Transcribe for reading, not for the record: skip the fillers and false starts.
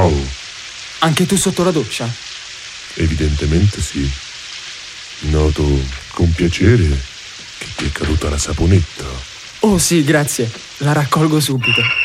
Ciao. Anche tu sotto la doccia? Evidentemente sì. Noto con piacere che ti è caduta la saponetta. Oh sì, grazie. La raccolgo subito.